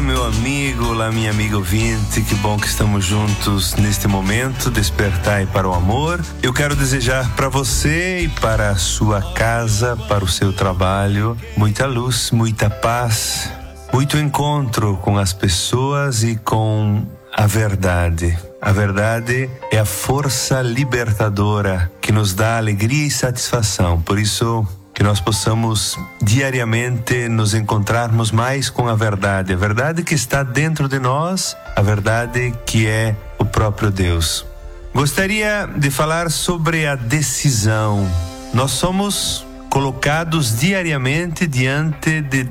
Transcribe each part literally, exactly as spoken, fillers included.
meu amigo, olá, minha amiga ouvinte. Que bom que estamos juntos neste momento. Despertai para o amor. Eu quero desejar para você e para a sua casa, para o seu trabalho, muita luz, muita paz, muito encontro com as pessoas e com a verdade. A verdade é a força libertadora que nos dá alegria e satisfação. Por isso, que nós possamos diariamente nos encontrarmos mais com a verdade, a verdade que está dentro de nós, a verdade que é o próprio Deus. Gostaria de falar sobre a decisão. Nós somos colocados diariamente diante de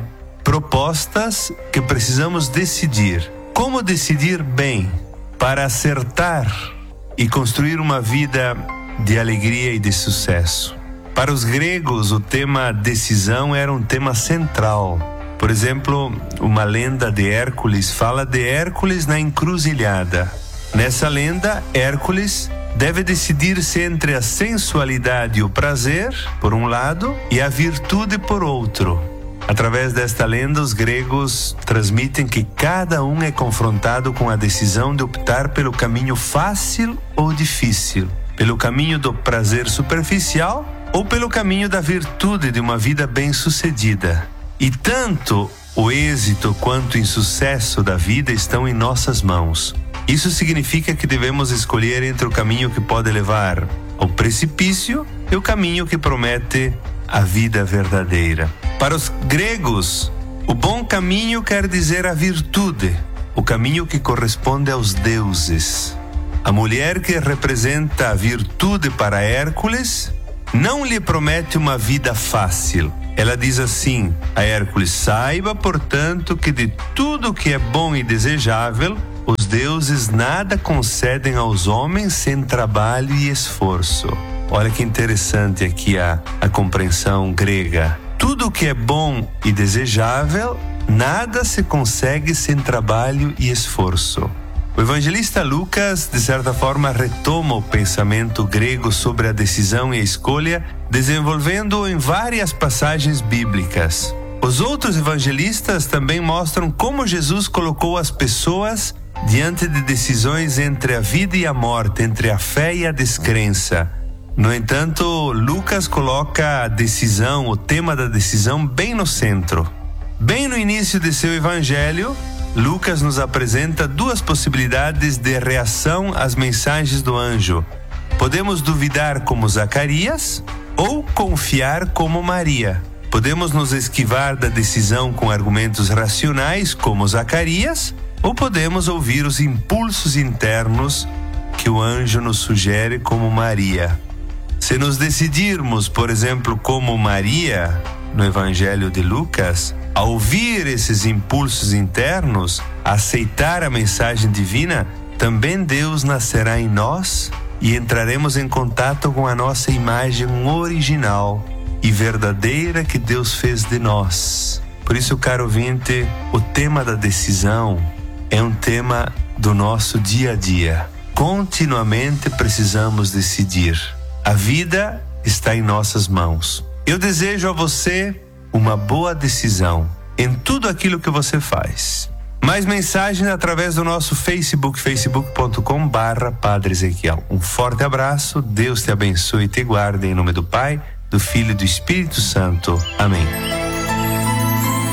propostas que precisamos decidir. Como decidir bem para acertar e construir uma vida de alegria e de sucesso? Para os gregos, o tema decisão era um tema central. Por exemplo, uma lenda de Hércules fala de Hércules na encruzilhada. Nessa lenda, Hércules deve decidir-se entre a sensualidade e o prazer, por um lado, e a virtude, por outro. Através desta lenda, os gregos transmitem que cada um é confrontado com a decisão de optar pelo caminho fácil ou difícil, pelo caminho do prazer superficial ou pelo caminho da virtude de uma vida bem-sucedida. E tanto o êxito quanto o insucesso da vida estão em nossas mãos. Isso significa que devemos escolher entre o caminho que pode levar ao precipício e o caminho que promete a vida verdadeira. Para os gregos, o bom caminho quer dizer a virtude, o caminho que corresponde aos deuses. A mulher que representa a virtude para Hércules não lhe promete uma vida fácil. Ela diz assim a Hércules: saiba, portanto, que de tudo que é bom e desejável, os deuses nada concedem aos homens sem trabalho e esforço. Olha que interessante aqui a, a compreensão grega. Tudo que é bom e desejável, nada se consegue sem trabalho e esforço. O evangelista Lucas, de certa forma, retoma o pensamento grego sobre a decisão e a escolha, desenvolvendo-o em várias passagens bíblicas. Os outros evangelistas também mostram como Jesus colocou as pessoas diante de decisões entre a vida e a morte, entre a fé e a descrença. No entanto, Lucas coloca a decisão, o tema da decisão, bem no centro. Bem no início de seu evangelho, Lucas nos apresenta duas possibilidades de reação às mensagens do anjo. Podemos duvidar como Zacarias ou confiar como Maria. Podemos nos esquivar da decisão com argumentos racionais como Zacarias, ou podemos ouvir os impulsos internos que o anjo nos sugere como Maria. Se nos decidirmos, por exemplo, como Maria, no Evangelho de Lucas, a ouvir esses impulsos internos, a aceitar a mensagem divina, também Deus nascerá em nós e entraremos em contato com a nossa imagem original e verdadeira que Deus fez de nós. Por isso, caro ouvinte, o tema da decisão é um tema do nosso dia a dia. Continuamente precisamos decidir. A vida está em nossas mãos. Eu desejo a você uma boa decisão em tudo aquilo que você faz. Mais mensagens através do nosso Facebook, facebook ponto com barra Padre Ezequiel. Um forte abraço, Deus te abençoe e te guarde em nome do Pai, do Filho e do Espírito Santo. Amém.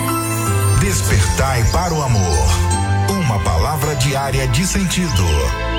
Despertai para o amor. Uma palavra diária de sentido.